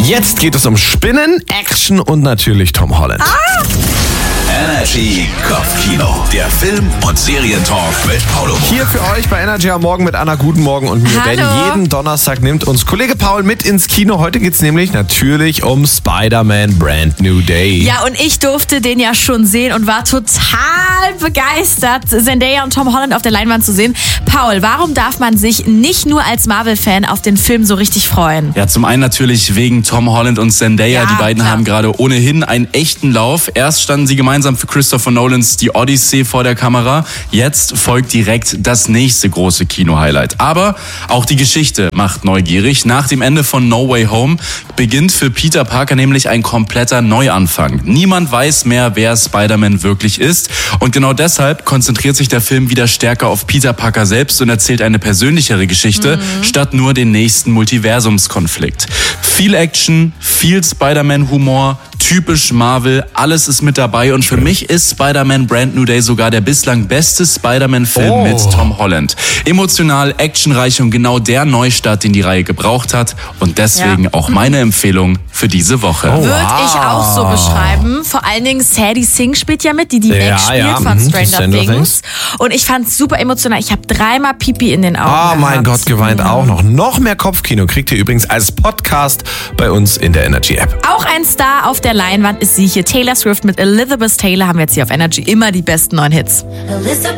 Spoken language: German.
Jetzt geht es um Spinnen, Action und natürlich Tom Holland. Energy Kopfkino, der Film- und Serientalk mit Paolo. Hier für euch bei Energy am Morgen mit Anna Guten Morgen und mir, Hallo. denn jeden Donnerstag nimmt uns Kollege Paul mit ins Kino. Heute geht's nämlich natürlich um Spider-Man Brand New Day. Ja, und ich durfte den ja schon sehen und war total begeistert, Zendaya und Tom Holland auf der Leinwand zu sehen. Paul, warum darf man sich nicht nur als Marvel-Fan auf den Film so richtig freuen? Ja, zum einen natürlich wegen Tom Holland und Zendaya. Ja, Die beiden klar. haben gerade ohnehin einen echten Lauf. Erst standen sie gemeinsam für Christopher Nolans Die Odyssey vor der Kamera. Jetzt folgt direkt das nächste große Kino-Highlight. Aber auch die Geschichte macht neugierig. Nach dem Ende von No Way Home beginnt für Peter Parker nämlich ein kompletter Neuanfang. Niemand weiß mehr, wer Spider-Man wirklich ist. Und genau deshalb konzentriert sich der Film wieder stärker auf Peter Parker selbst und erzählt eine persönlichere Geschichte, statt nur den nächsten Multiversumskonflikt. Viel Action, viel Spider-Man-Humor, typisch Marvel, alles ist mit dabei. Und für mich ist Spider-Man Brand New Day sogar der bislang beste Spider-Man-Film mit Tom Holland. Emotional, actionreich und genau der Neustart, den die Reihe gebraucht hat. Und deswegen auch meine Empfehlung für diese Woche. Würde ich auch so beschreiben. Vor allen Dingen Sadie Sink spielt ja mit, die Meg Ja, spielt ja, von Stranger Stranger Things. Things. Und ich fand es super emotional. Ich habe 3-mal Pipi in den Augen Oh mein gehabt. Gott, geweint auch noch. Noch mehr Kopfkino kriegt ihr übrigens als Podcast bei uns in der Energy App. Auch ein Star auf der Leinwand ist sie hier. Taylor Swift mit Elizabeth Taylor haben wir jetzt hier auf Energy immer die besten neuen Hits.